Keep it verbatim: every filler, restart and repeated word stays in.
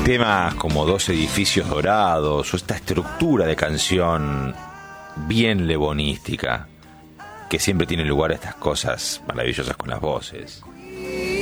temas como Dos edificios dorados o esta estructura de canción bien lebonística, que siempre tiene lugar a estas cosas maravillosas con las voces.